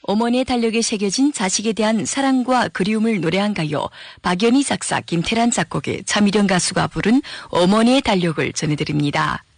어머니의 달력에 새겨진 자식에 대한 사랑과 그리움을 노래한 가요. 박연희 작사, 김태란 작곡의 차미령 가수가 부른 어머니의 달력을 전해드립니다.